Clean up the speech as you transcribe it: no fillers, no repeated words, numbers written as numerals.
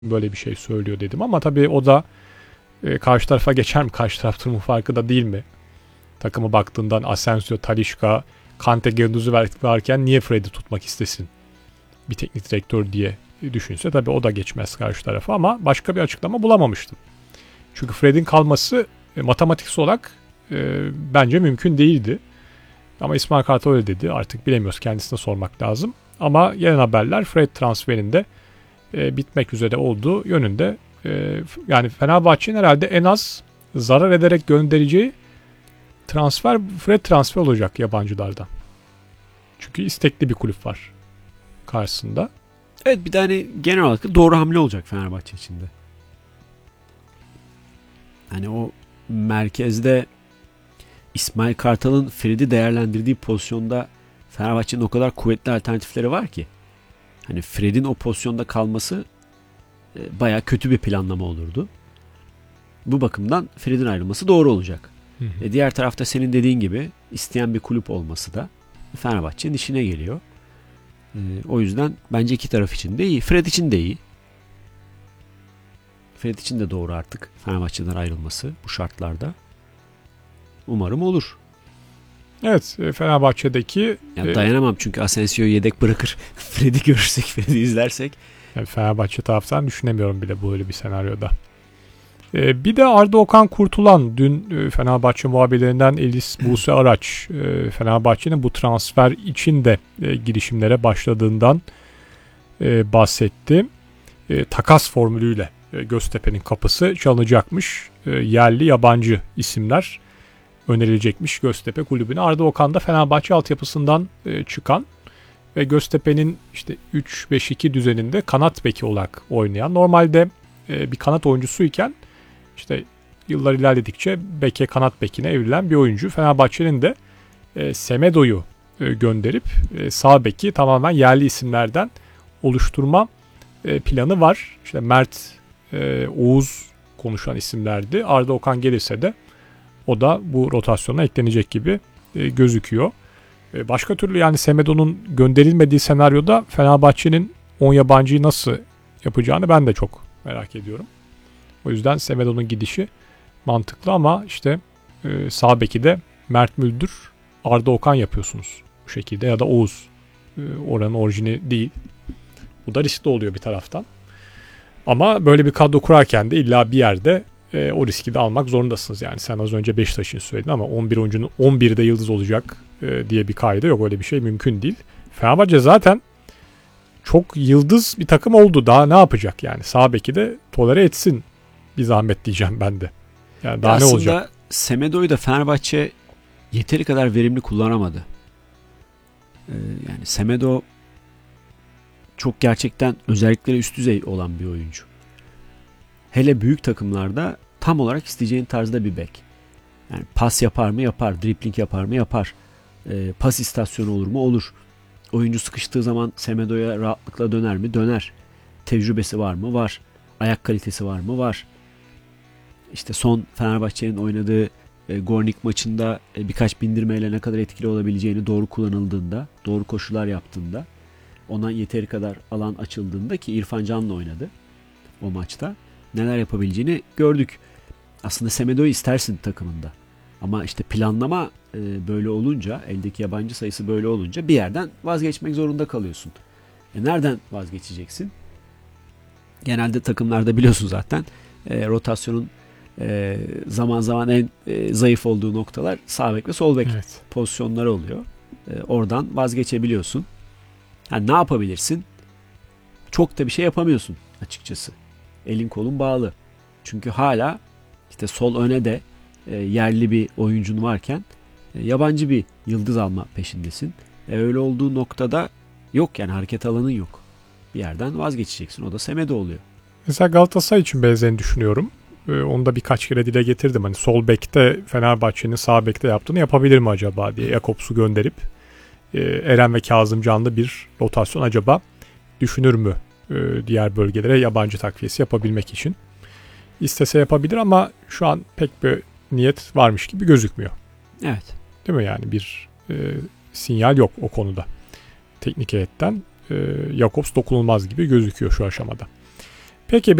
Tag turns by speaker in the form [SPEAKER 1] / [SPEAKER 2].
[SPEAKER 1] böyle bir şey söylüyor dedim. Ama tabii o da karşı tarafa geçer mi? Karşı taraf durumu farkı da değil mi? Takımı baktığından Asensio, Talisca, Kante, Gendouzi varken niye Fred'i tutmak istesin bir teknik direktör diye düşünse tabii o da geçmez karşı tarafa, ama başka bir açıklama bulamamıştım. Çünkü Fred'in kalması matematiksel olarak bence mümkün değildi. Ama İsmail Kartal öyle dedi. Artık bilemiyoruz. Kendisine sormak lazım. Ama gelen haberler Fred transferinde bitmek üzere olduğu yönünde. Yani Fenerbahçe'nin herhalde en az zarar ederek göndereceği transfer Fred transfer olacak yabancılardan. Çünkü istekli bir kulüp var karşısında.
[SPEAKER 2] Evet, bir de hani genel olarak doğru hamle olacak Fenerbahçe içinde. Hani o merkezde İsmail Kartal'ın Fred'i değerlendirdiği pozisyonda Fenerbahçe'nin o kadar kuvvetli alternatifleri var ki. Hani Fred'in o pozisyonda kalması bayağı kötü bir planlama olurdu. Bu bakımdan Fred'in ayrılması doğru olacak. Diğer tarafta senin dediğin gibi isteyen bir kulüp olması da Fenerbahçe'nin işine geliyor. O yüzden bence iki taraf için de iyi. Fred için de iyi. Fred için de doğru artık Fenerbahçe'den ayrılması bu şartlarda. Umarım olur.
[SPEAKER 1] Evet, Fenerbahçe'deki...
[SPEAKER 2] dayanamam çünkü Asensio'yu yedek bırakır. Fred'i görürsek, Fred'i izlersek.
[SPEAKER 1] Yani Fenerbahçe taraftan düşünemiyorum bile böyle bir senaryoda. Bir de Arda Okan Kurtulan dün Fenerbahçe muhabirlerinden Elis Buse Araç Fenerbahçe'nin bu transfer için de girişimlere başladığından bahsetti. Takas formülüyle Göztepe'nin kapısı çalınacakmış. Yerli yabancı isimler önerilecekmiş Göztepe kulübüne. Arda Okan da Fenerbahçe altyapısından çıkan ve Göztepe'nin işte 3-5-2 düzeninde kanat beki olarak oynayan, normalde bir kanat oyuncusuyken işte yıllar ilerledikçe beke, kanat bekine evrilen bir oyuncu. Fenerbahçe'nin de Semedo'yu gönderip sağ beki tamamen yerli isimlerden oluşturma planı var. İşte Mert, Oğuz konuşan isimlerdi. Arda Okan gelirse de o da bu rotasyona eklenecek gibi gözüküyor. Başka türlü yani Semedo'nun gönderilmediği senaryoda Fenerbahçe'nin 10 yabancıyı nasıl yapacağını ben de çok merak ediyorum. O yüzden Semedo'nun gidişi mantıklı, ama işte sağ beki de Mert Müldür, Arda Okan yapıyorsunuz bu şekilde, ya da Oğuz. Oranın orijini değil. Bu da riskli oluyor bir taraftan. Ama böyle bir kadro kurarken de illa bir yerde o riski de almak zorundasınız. Yani sen az önce Beşiktaş'ın söyledin, ama 11 oyuncunun 11'de yıldız olacak diye bir kaide yok. Öyle bir şey mümkün değil. Fenerbahçe zaten çok yıldız bir takım oldu. Daha ne yapacak yani? Sağ beki de tolere etsin bir zahmet diyeceğim ben de. Yani daha ne olacak?
[SPEAKER 2] Aslında Semedo'yu da Fenerbahçe yeteri kadar verimli kullanamadı. Yani Semedo çok gerçekten özellikleri üst düzey olan bir oyuncu. Hele büyük takımlarda tam olarak isteyeceğin tarzda bir bek. Yani pas yapar mı? Yapar. Dribling yapar mı? Yapar. Pas istasyonu olur mu? Olur. Oyuncu sıkıştığı zaman Semedo'ya rahatlıkla döner mi? Döner. Tecrübesi var mı? Var. Ayak kalitesi var mı? Var. İşte son Fenerbahçe'nin oynadığı Gornik maçında birkaç bindirmeyle ne kadar etkili olabileceğini, doğru kullanıldığında, doğru koşular yaptığında, ona yeteri kadar alan açıldığında, ki İrfan Can'la oynadı o maçta, neler yapabileceğini gördük. Aslında Semedo'yu istersin takımında. Ama işte planlama böyle olunca, eldeki yabancı sayısı böyle olunca bir yerden vazgeçmek zorunda kalıyorsun. Nereden vazgeçeceksin? Genelde takımlarda biliyorsun zaten rotasyonun zaman zaman en zayıf olduğu noktalar sağ bek ve sol bek pozisyonları oluyor. Oradan vazgeçebiliyorsun. Yani ne yapabilirsin? Çok da bir şey yapamıyorsun açıkçası. Elin kolun bağlı. Çünkü hala işte sol öne de yerli bir oyuncun varken yabancı bir yıldız alma peşindesin. Öyle olduğu noktada yok, yani hareket alanın yok. Bir yerden vazgeçeceksin. O da Semedo oluyor.
[SPEAKER 1] Mesela Galatasaray için benzerini düşünüyorum. Onu da birkaç kere dile getirdim. Hani sol bekte Fenerbahçe'nin sağ bekte yaptığını yapabilir mi acaba diye Jakobs'u gönderip Eren ve Kazımcanlı bir rotasyon acaba düşünür mü diğer bölgelere yabancı takviyesi yapabilmek için. İstese yapabilir, ama şu an pek bir niyet varmış gibi gözükmüyor.
[SPEAKER 2] Evet.
[SPEAKER 1] Değil mi yani, bir sinyal yok o konuda. Teknik heyetten Jakobs dokunulmaz gibi gözüküyor şu aşamada. Peki